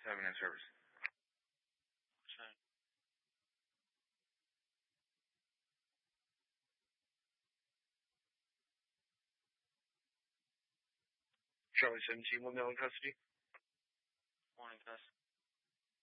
7 in service. Check. Charlie 17, 1 male in custody. Morning, Gus.